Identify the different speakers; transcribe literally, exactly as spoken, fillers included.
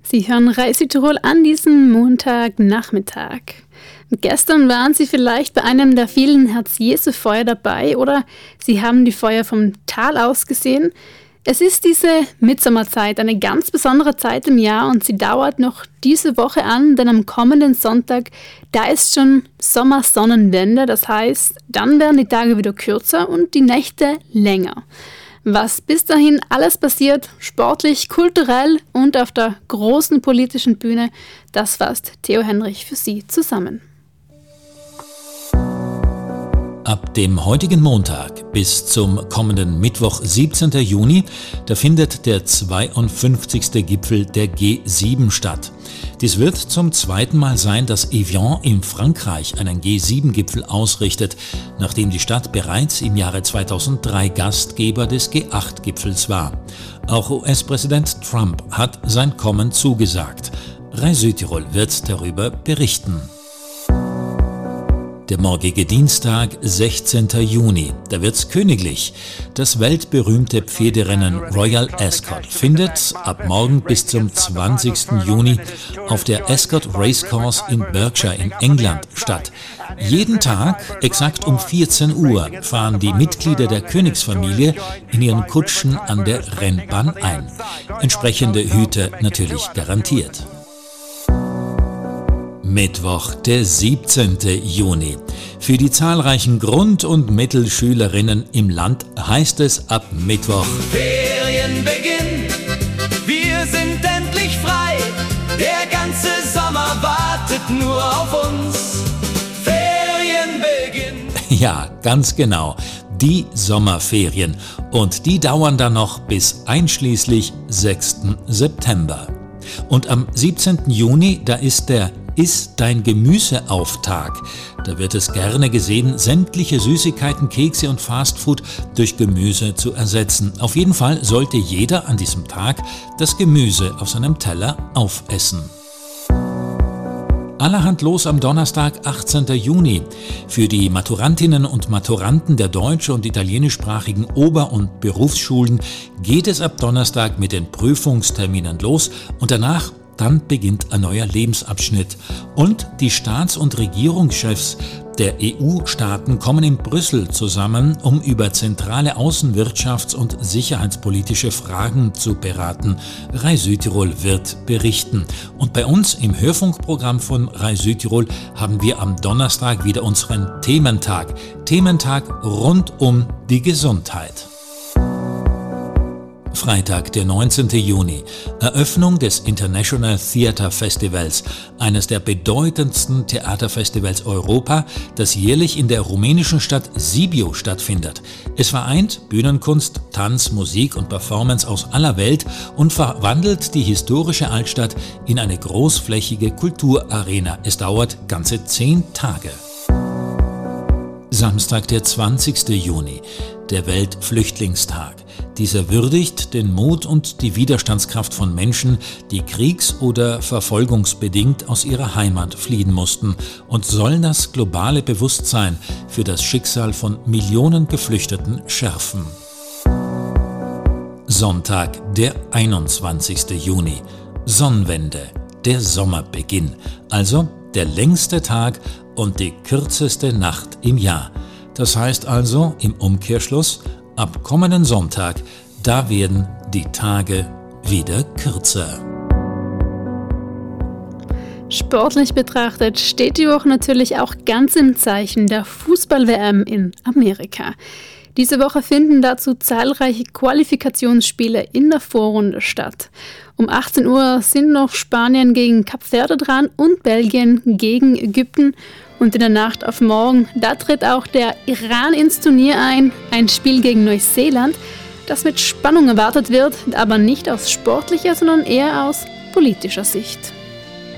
Speaker 1: Sie hören Radio Südtirol an diesem Montagnachmittag. Gestern waren Sie vielleicht bei einem der vielen Herz-Jesu-Feuer dabei oder Sie haben die Feuer vom Tal aus gesehen. Es ist diese Mitsommerzeit, eine ganz besondere Zeit im Jahr und sie dauert noch diese Woche an, denn am kommenden Sonntag, da ist schon Sommersonnenwende. Das heißt, dann werden die Tage wieder kürzer und die Nächte länger. Was bis dahin alles passiert, sportlich, kulturell und auf der großen politischen Bühne, das fasst Theo Henrich für Sie zusammen.
Speaker 2: Ab dem heutigen Montag bis zum kommenden Mittwoch, siebzehnten Juni, da findet der zweiundfünfzigste Gipfel der G sieben statt. Dies wird zum zweiten Mal sein, dass Evian in Frankreich einen G sieben Gipfel ausrichtet, nachdem die Stadt bereits im Jahre zweitausenddrei Gastgeber des G acht Gipfels war. Auch U S-Präsident Trump hat sein Kommen zugesagt. Radio Südtirol wird darüber berichten. Der morgige Dienstag, sechzehnten Juni, da wird's königlich. Das weltberühmte Pferderennen Royal Ascot findet ab morgen bis zum zwanzigsten Juni auf der Ascot Racecourse in Berkshire in England statt. Jeden Tag, exakt um vierzehn Uhr, fahren die Mitglieder der Königsfamilie in ihren Kutschen an der Rennbahn ein. Entsprechende Hüte natürlich garantiert. Mittwoch, der siebzehnten Juni. Für die zahlreichen Grund- und Mittelschülerinnen im Land heißt es ab Mittwoch:
Speaker 3: Ferienbeginn, wir sind endlich frei. Der ganze Sommer wartet nur auf uns. Ferienbeginn.
Speaker 2: Ja, ganz genau. Die Sommerferien. Und die dauern dann noch bis einschließlich sechsten September. Und am siebzehnten Juni, da ist der Iss dein Gemüse-Auftag. Da wird es gerne gesehen, sämtliche Süßigkeiten, Kekse und Fastfood durch Gemüse zu ersetzen. Auf jeden Fall sollte jeder an diesem Tag das Gemüse auf seinem Teller aufessen. Allerhand los am Donnerstag, achtzehnten Juni. Für die Maturantinnen und Maturanten der deutsch- und italienischsprachigen Ober- und Berufsschulen geht es ab Donnerstag mit den Prüfungsterminen los und danach Dann beginnt ein neuer Lebensabschnitt. Und die Staats- und Regierungschefs der E U-Staaten kommen in Brüssel zusammen, um über zentrale außenwirtschafts- und sicherheitspolitische Fragen zu beraten. Radio Südtirol wird berichten. Und bei uns im Hörfunkprogramm von Radio Südtirol haben wir am Donnerstag wieder unseren Thementag. Thementag rund um die Gesundheit. Freitag, der neunzehnten Juni. Eröffnung des International Theatre Festivals, eines der bedeutendsten Theaterfestivals Europa, das jährlich in der rumänischen Stadt Sibiu stattfindet. Es vereint Bühnenkunst, Tanz, Musik und Performance aus aller Welt und verwandelt die historische Altstadt in eine großflächige Kulturarena. Es dauert ganze zehn Tage. Samstag, der zwanzigsten Juni, der Weltflüchtlingstag. Dieser würdigt den Mut und die Widerstandskraft von Menschen, die kriegs- oder verfolgungsbedingt aus ihrer Heimat fliehen mussten und soll das globale Bewusstsein für das Schicksal von Millionen Geflüchteten schärfen. Sonntag, der einundzwanzigsten Juni. Sonnenwende, der Sommerbeginn, also der längste Tag und die kürzeste Nacht im Jahr. Das heißt also im Umkehrschluss, ab kommenden Sonntag, da werden die Tage wieder kürzer.
Speaker 1: Sportlich betrachtet steht die Woche natürlich auch ganz im Zeichen der Fußball-W M in Amerika. Diese Woche finden dazu zahlreiche Qualifikationsspiele in der Vorrunde statt. Um achtzehn Uhr sind noch Spanien gegen Kap Verde dran und Belgien gegen Ägypten. Und in der Nacht auf morgen, da tritt auch der Iran ins Turnier ein, ein Spiel gegen Neuseeland, das mit Spannung erwartet wird, aber nicht aus sportlicher, sondern eher aus politischer Sicht.